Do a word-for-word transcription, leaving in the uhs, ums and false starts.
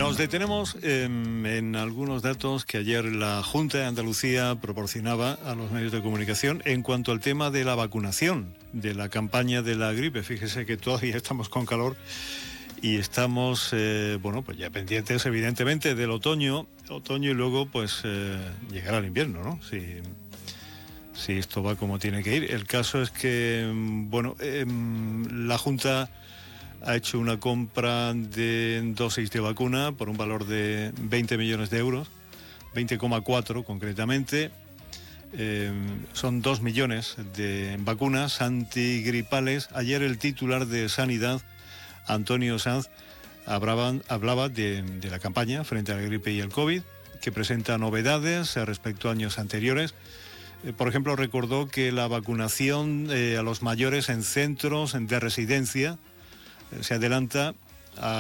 Nos detenemos eh, en algunos datos que ayer la Junta de Andalucía proporcionaba a los medios de comunicación en cuanto al tema de la vacunación, de la campaña de la gripe. Fíjese que todavía estamos con calor y estamos, eh, bueno, pues ya pendientes evidentemente del otoño, otoño y luego pues eh, llegará el invierno, ¿no? Si, si esto va como tiene que ir. El caso es que, bueno, eh, la Junta ha hecho una compra de dosis de vacuna por un valor de veinte millones de euros, veinte coma cuatro concretamente. Eh, son dos millones de vacunas antigripales. Ayer el titular de Sanidad, Antonio Sanz, hablaban, hablaba de, de la campaña frente a la gripe y el COVID, que presenta novedades respecto a años anteriores. Eh, por ejemplo, recordó que la vacunación eh, a los mayores en centros de residencia se adelanta a